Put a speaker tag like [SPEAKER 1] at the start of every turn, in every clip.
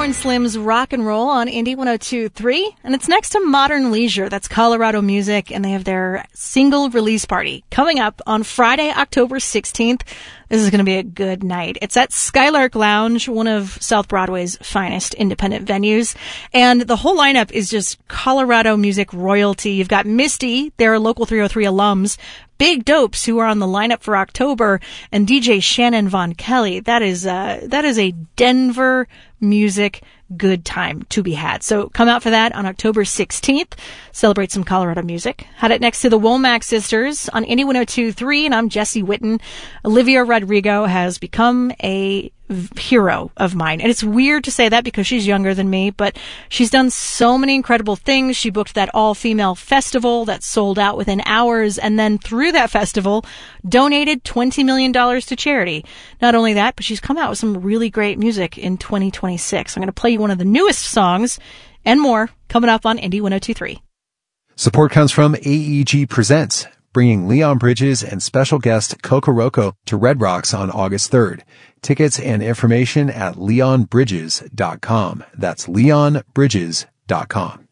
[SPEAKER 1] and Slim's Rock and Roll on Indie 102.3, and it's next to Modern Leisure. That's Colorado music, and they have their single release party coming up on Friday, October 16th. This is going to be a good night. It's at Skylark Lounge, one of South Broadway's finest independent venues, and the whole lineup is just Colorado music royalty. You've got Misty, they're Local 303 alums, Big Dopes, who are on the lineup for October, and DJ Shannon Von Kelly. That is a Denver music good time to be had. So come out for that on October 16th. Celebrate some Colorado music. Had it next to the Womack Sisters on Indie 102.3, and I'm Jesse Witten. Olivia Rodrigo has become a hero of mine. And it's weird to say that because she's younger than me, but she's done so many incredible things. She booked that all-female festival that sold out within hours, and then through that festival, donated $20 million to charity. Not only that, but she's come out with some really great music in 2026. I'm going to play you one of the newest songs and more coming up on Indie 102.3.
[SPEAKER 2] Support comes from AEG Presents, bringing Leon Bridges and special guest Coco Roco to Red Rocks on August 3rd. Tickets and information at leonbridges.com. That's leonbridges.com.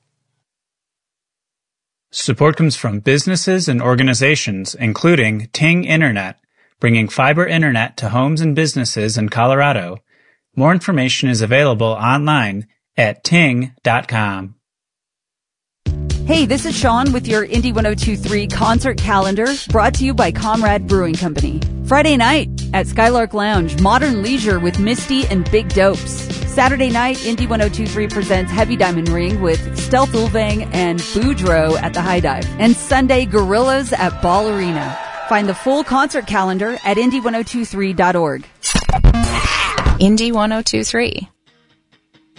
[SPEAKER 3] Support comes from businesses and organizations, including Ting Internet, bringing fiber internet to homes and businesses in Colorado. More information is available online at ting.com.
[SPEAKER 4] Hey, this is Sean with your Indie 102.3 concert calendar, brought to you by Comrade Brewing Company. Friday night at Skylark Lounge, Modern Leisure with Misty and Big Dopes. Saturday night, Indie 102.3 presents Heavy Diamond Ring with Stealth Ulvang and Boudreaux at the High Dive. And Sunday, Gorillas at Ball Arena. Find the full concert calendar at indie1023.org.
[SPEAKER 5] Indie 102.3.